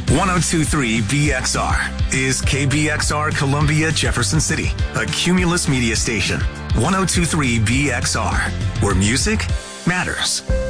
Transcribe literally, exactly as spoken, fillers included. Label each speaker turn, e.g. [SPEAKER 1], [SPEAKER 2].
[SPEAKER 1] ten twenty-three B X R is K B X R Columbia, Jefferson City, a Cumulus media station. ten twenty-three B X R, where music matters.